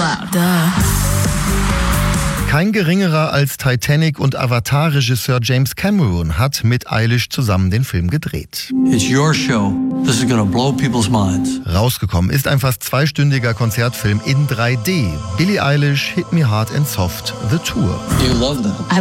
loud. Duh. Kein geringerer als Titanic- und Avatar-Regisseur James Cameron hat mit Eilish zusammen den Film gedreht. It's your show. This is gonna blow people's minds. Rausgekommen ist ein fast zweistündiger Konzertfilm in 3D. Billie Eilish, Hit Me Hard and Soft, The Tour. You love that.